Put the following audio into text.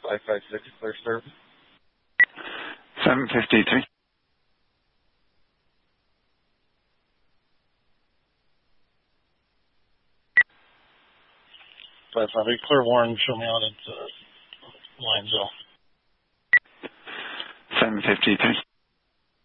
556, clear service. 753. 558, clear Warren, show me out at Linesville. 753.